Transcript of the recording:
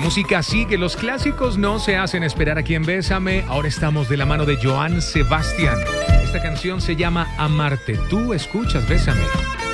La música sigue, los clásicos no se hacen esperar aquí en Bésame. Ahora estamos de la mano de Joan Sebastián. Esta canción se llama Amarte. Tú escuchas Bésame.